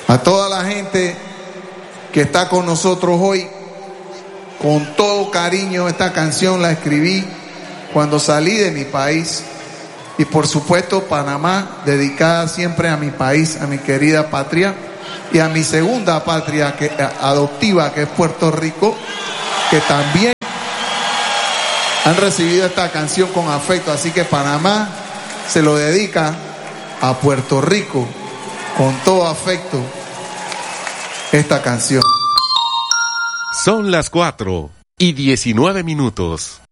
A toda la gente que está con nosotros hoy, con todo cariño, esta canción la escribí cuando salí de mi país. Y por supuesto Panamá, dedicada siempre a mi país, a mi querida patria, y a mi segunda patria adoptiva, que es Puerto Rico, que también han recibido esta canción con afecto. Así que Panamá se lo dedica a Puerto Rico con todo afecto esta canción. Son las 4:19.